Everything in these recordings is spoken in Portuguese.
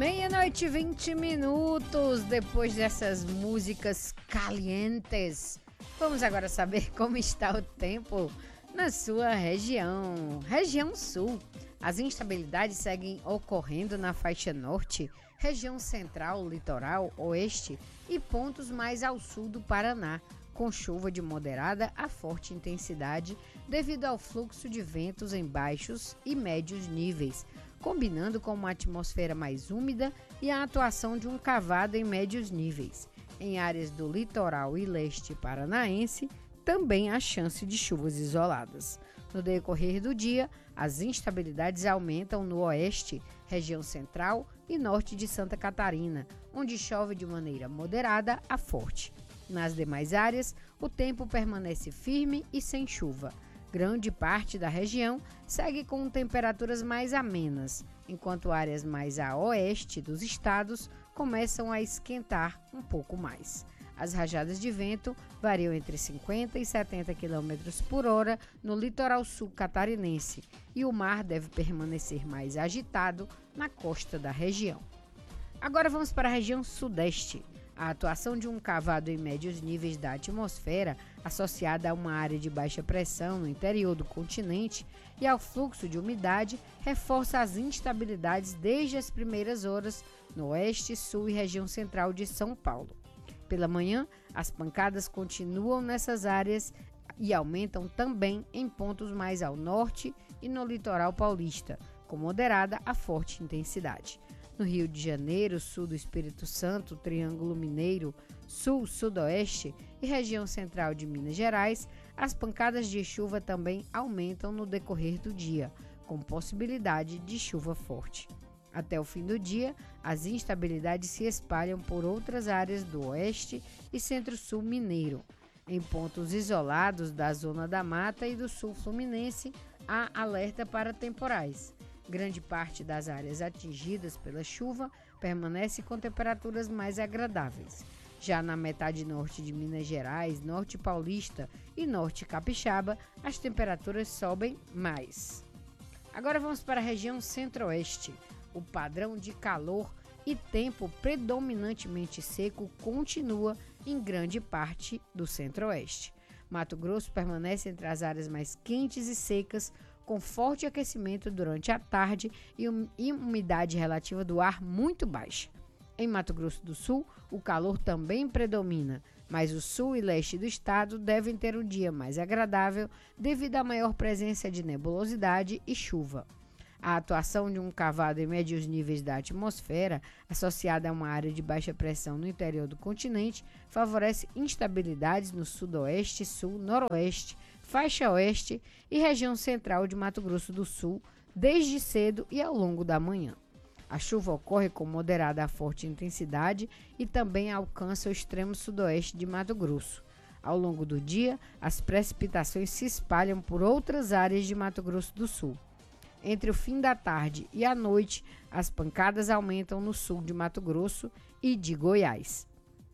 Meia-noite e 20 minutos depois dessas músicas calientes. Vamos agora saber como está o tempo na sua região. Região Sul. As instabilidades seguem ocorrendo na faixa norte, região central, litoral, oeste e pontos mais ao sul do Paraná, com chuva de moderada a forte intensidade devido ao fluxo de ventos em baixos e médios níveis, combinando com uma atmosfera mais úmida e a atuação de um cavado em médios níveis. Em áreas do litoral e leste paranaense, também há chance de chuvas isoladas. No decorrer do dia, as instabilidades aumentam no oeste, região central e norte de Santa Catarina, onde chove de maneira moderada a forte. Nas demais áreas, o tempo permanece firme e sem chuva. Grande parte da região segue com temperaturas mais amenas, enquanto áreas mais a oeste dos estados começam a esquentar um pouco mais. As rajadas de vento variam entre 50 e 70 km por hora no litoral sul catarinense e o mar deve permanecer mais agitado na costa da região. Agora vamos para a região sudeste. A atuação de um cavado em médios níveis da atmosfera, associada a uma área de baixa pressão no interior do continente e ao fluxo de umidade, reforça as instabilidades desde as primeiras horas no oeste, sul e região central de São Paulo. Pela manhã, as pancadas continuam nessas áreas e aumentam também em pontos mais ao norte e no litoral paulista, com moderada a forte intensidade. No Rio de Janeiro, sul do Espírito Santo, Triângulo Mineiro, sul, sudoeste e região central de Minas Gerais, as pancadas de chuva também aumentam no decorrer do dia, com possibilidade de chuva forte. Até o fim do dia, as instabilidades se espalham por outras áreas do oeste e centro-sul mineiro. Em pontos isolados da zona da mata e do sul fluminense, há alerta para temporais. Grande parte das áreas atingidas pela chuva permanece com temperaturas mais agradáveis. Já na metade norte de Minas Gerais, norte paulista e norte capixaba, as temperaturas sobem mais. Agora vamos para a região centro-oeste. O padrão de calor e tempo predominantemente seco continua em grande parte do centro-oeste. Mato Grosso permanece entre as áreas mais quentes e secas, com forte aquecimento durante a tarde e umidade relativa do ar muito baixa. Em Mato Grosso do Sul, o calor também predomina, mas o sul e leste do estado devem ter um dia mais agradável devido à maior presença de nebulosidade e chuva. A atuação de um cavado em médios níveis da atmosfera, associada a uma área de baixa pressão no interior do continente, favorece instabilidades no sudoeste, sul, noroeste, faixa oeste e região central de Mato Grosso do Sul, desde cedo e ao longo da manhã. A chuva ocorre com moderada a forte intensidade e também alcança o extremo sudoeste de Mato Grosso. Ao longo do dia, as precipitações se espalham por outras áreas de Mato Grosso do Sul. Entre o fim da tarde e a noite, as pancadas aumentam no sul de Mato Grosso e de Goiás,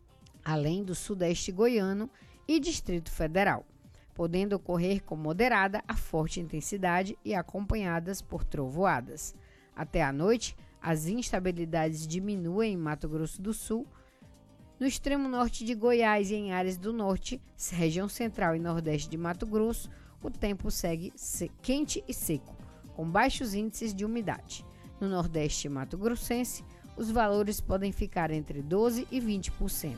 além do sudeste goiano e Distrito Federal, podendo ocorrer com moderada a forte intensidade e acompanhadas por trovoadas. Até a noite, as instabilidades diminuem em Mato Grosso do Sul, no extremo norte de Goiás e em áreas do norte, região central e nordeste de Mato Grosso, o tempo segue quente e seco, com baixos índices de umidade. No nordeste mato-grossense, os valores podem ficar entre 12% e 20%.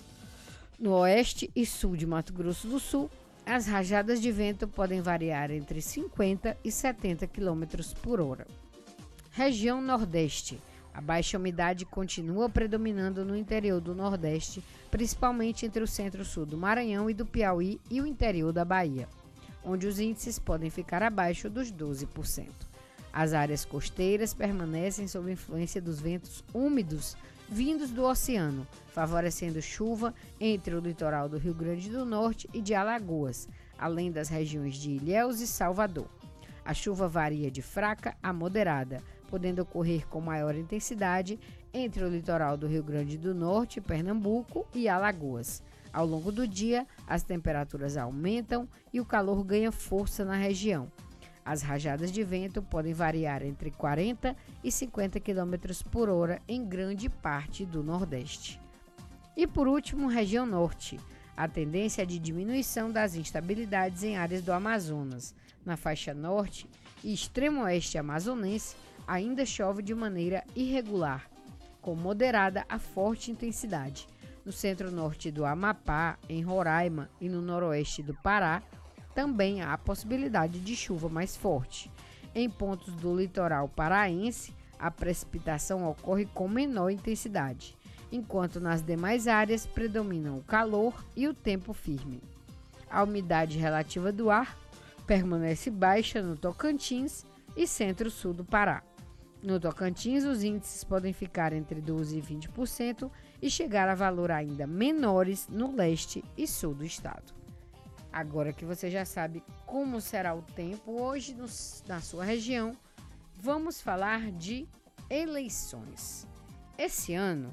No oeste e sul de Mato Grosso do Sul, as rajadas de vento podem variar entre 50 e 70 km por hora. Região Nordeste. A baixa umidade continua predominando no interior do Nordeste, principalmente entre o centro-sul do Maranhão e do Piauí e o interior da Bahia, onde os índices podem ficar abaixo dos 12%. As áreas costeiras permanecem sob influência dos ventos úmidos vindos do oceano, favorecendo chuva entre o litoral do Rio Grande do Norte e de Alagoas, além das regiões de Ilhéus e Salvador. A chuva varia de fraca a moderada, podendo ocorrer com maior intensidade entre o litoral do Rio Grande do Norte, Pernambuco e Alagoas. Ao longo do dia, as temperaturas aumentam e o calor ganha força na região. As rajadas de vento podem variar entre 40 e 50 km por hora em grande parte do Nordeste. E por último, região Norte. A tendência é de diminuição das instabilidades em áreas do Amazonas. Na faixa norte e extremo oeste amazonense, ainda chove de maneira irregular, com moderada a forte intensidade. No centro-norte do Amapá, em Roraima e no noroeste do Pará, também há a possibilidade de chuva mais forte. Em pontos do litoral paraense, a precipitação ocorre com menor intensidade, enquanto nas demais áreas predominam o calor e o tempo firme. A umidade relativa do ar permanece baixa no Tocantins e centro-sul do Pará. No Tocantins, os índices podem ficar entre 12% e 20% e chegar a valor ainda menores no leste e sul do estado. Agora que você já sabe como será o tempo hoje na sua região, vamos falar de eleições. Esse ano,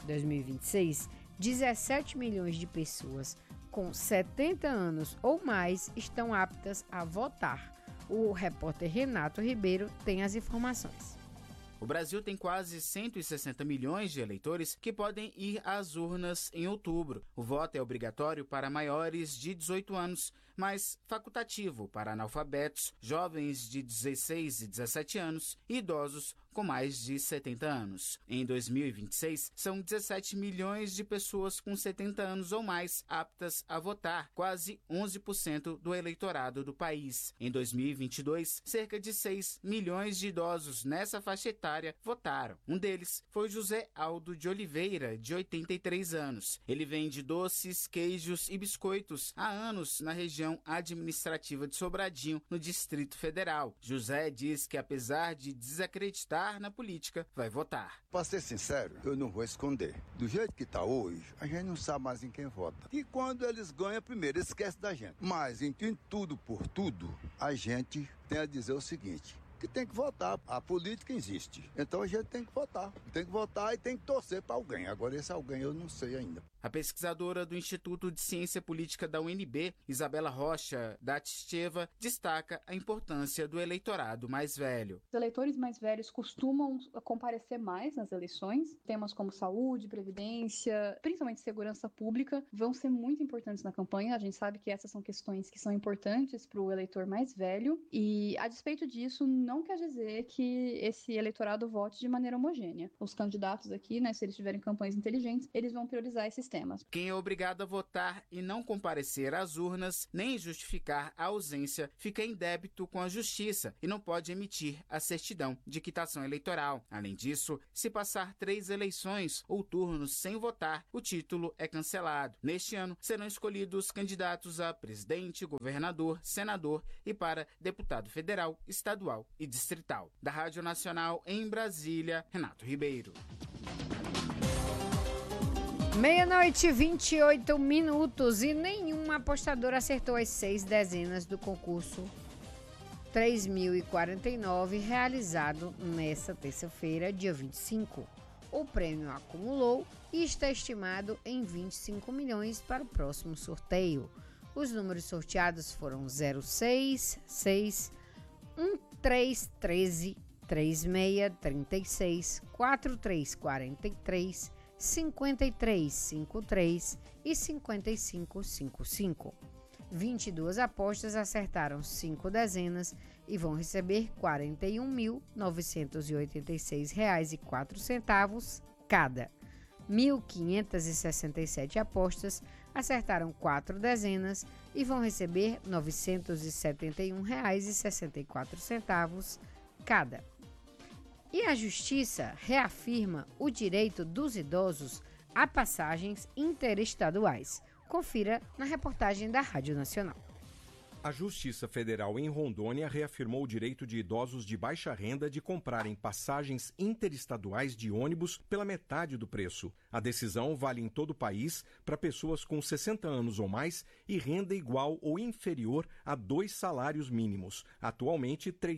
2026, 17 milhões de pessoas com 70 anos ou mais estão aptas a votar. O repórter Renato Ribeiro tem as informações. O Brasil tem quase 160 milhões de eleitores que podem ir às urnas em outubro. O voto é obrigatório para maiores de 18 anos, mas facultativo para analfabetos, jovens de 16 e 17 anos e idosos com mais de 70 anos. Em 2026, são 17 milhões de pessoas com 70 anos ou mais aptas a votar, quase 11% do eleitorado do país. Em 2022, cerca de 6 milhões de idosos nessa faixa etária votaram. Um deles foi José Aldo de Oliveira, de 83 anos. Ele vende doces, queijos e biscoitos há anos na região administrativa de Sobradinho, no Distrito Federal. José diz que, apesar de desacreditar na política, vai votar. Para ser sincero, eu não vou esconder. Do jeito que está hoje, a gente não sabe mais em quem vota. E quando eles ganham, primeiro esquece da gente. Mas em tudo por tudo, a gente tem a dizer o seguinte: que tem que votar. A política existe. Então a gente tem que votar. Tem que votar e tem que torcer para alguém. Agora esse alguém eu não sei ainda. A pesquisadora do Instituto de Ciência Política da UNB, Isabela Rocha da Tisteva, destaca a importância do eleitorado mais velho. Os eleitores mais velhos costumam comparecer mais nas eleições. Temas como saúde, previdência, principalmente segurança pública, vão ser muito importantes na campanha. A gente sabe que essas são questões que são importantes para o eleitor mais velho. E, a despeito disso, não quer dizer que esse eleitorado vote de maneira homogênea. Os candidatos aqui, se eles tiverem campanhas inteligentes, eles vão priorizar esses temas. Quem é obrigado a votar e não comparecer às urnas, nem justificar a ausência, fica em débito com a Justiça e não pode emitir a certidão de quitação eleitoral. Além disso, se passar 3 eleições ou turnos sem votar, o título é cancelado. Neste ano, serão escolhidos candidatos a presidente, governador, senador e para deputado federal, estadual e distrital. Da Rádio Nacional em Brasília, Renato Ribeiro. 00:28 e nenhum apostador acertou as 6 dezenas do concurso 3.049 realizado nesta terça-feira, dia 25. O prêmio acumulou e está estimado em 25 milhões para o próximo sorteio. Os números sorteados foram 06, 6, 13, 13, 36, 36, 43, 43, 53, 53 e 55, 55. 22 apostas acertaram 5 dezenas e vão receber R$ 41.986,04 cada. 1.567 apostas acertaram 4 dezenas e vão receber R$ 971,64 cada. E a Justiça reafirma o direito dos idosos a passagens interestaduais. Confira na reportagem da Rádio Nacional. A Justiça Federal em Rondônia reafirmou o direito de idosos de baixa renda de comprarem passagens interestaduais de ônibus pela metade do preço. A decisão vale em todo o país para pessoas com 60 anos ou mais e renda igual ou inferior a 2 salários mínimos, atualmente R$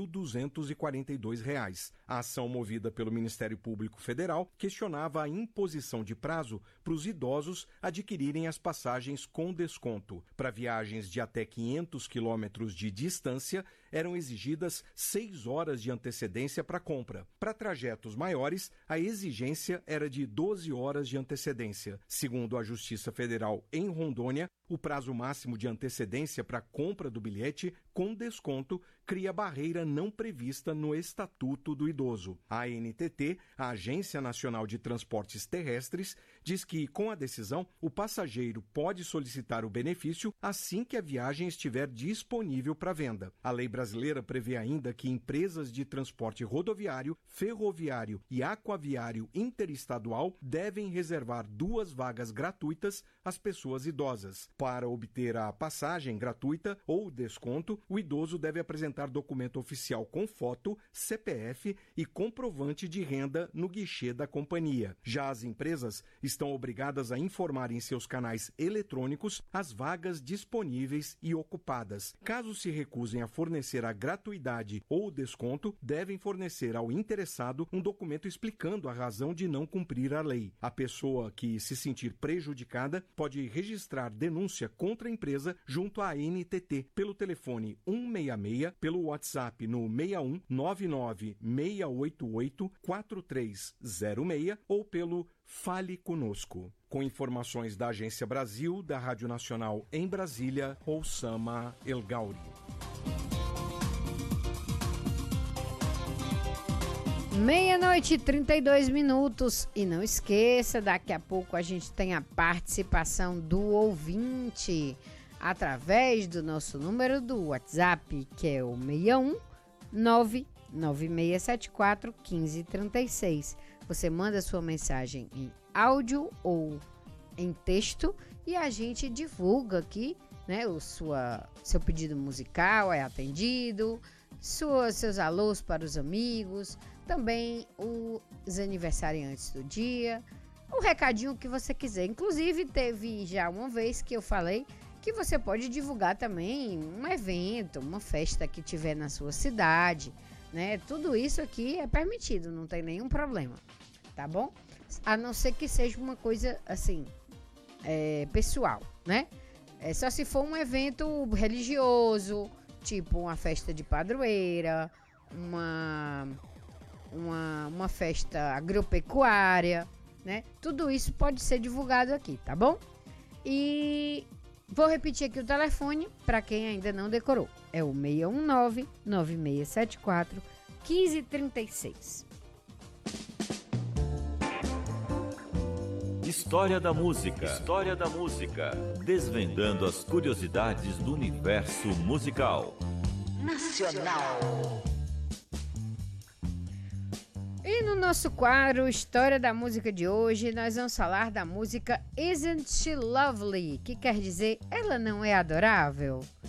3.242. A ação movida pelo Ministério Público Federal questionava a imposição de prazo para os idosos adquirirem as passagens com desconto. Para viagens de até 500 quilômetros de distância, eram exigidas 6 horas de antecedência para compra. Para trajetos maiores, a exigência era de 12 horas de antecedência. Segundo a Justiça Federal em Rondônia, o prazo máximo de antecedência para compra do bilhete com desconto cria barreira não prevista no Estatuto do Idoso. A ANTT, a Agência Nacional de Transportes Terrestres, diz que, com a decisão, o passageiro pode solicitar o benefício assim que a viagem estiver disponível para venda. A lei brasileira prevê ainda que empresas de transporte rodoviário, ferroviário e aquaviário interestadual devem reservar 2 vagas gratuitas às pessoas idosas. Para obter a passagem gratuita ou desconto, o idoso deve apresentar documento oficial com foto, CPF e comprovante de renda no guichê da companhia. Já as empresas estão obrigadas a informar em seus canais eletrônicos as vagas disponíveis e ocupadas. Caso se recusem a fornecer a gratuidade ou desconto, devem fornecer ao interessado um documento explicando a razão de não cumprir a lei. A pessoa que se sentir prejudicada pode registrar denúncia contra a empresa junto à ANTT pelo telefone 166, pelo WhatsApp no 61 99 688 4306 ou pelo Fale Conosco. Com informações da Agência Brasil, da Rádio Nacional em Brasília, Oussama El Gauri. Meia-noite e 32 minutos. E não esqueça, daqui a pouco a gente tem a participação do ouvinte através do nosso número do WhatsApp, que é o 61 99674 1536. Você manda sua mensagem em áudio ou em texto e a gente divulga aqui, né? Seu pedido musical é atendido, seus alôs para os amigos, também os aniversariantes do dia, o recadinho que você quiser. Inclusive, teve já uma vez que eu falei que você pode divulgar também um evento, uma festa que tiver na sua cidade, né? Tudo isso aqui é permitido, não tem nenhum problema, tá bom? A não ser que seja uma coisa assim, pessoal, né? Só se for um evento religioso, tipo uma festa de padroeira, uma festa agropecuária, né? Tudo isso pode ser divulgado aqui, tá bom? E vou repetir aqui o telefone para quem ainda não decorou. É o 619-9674 1536. História da música. História da música. Desvendando as curiosidades do universo musical. Nacional. E no nosso quadro História da Música de hoje, nós vamos falar da música Isn't She Lovely, que quer dizer Ela Não É Adorável?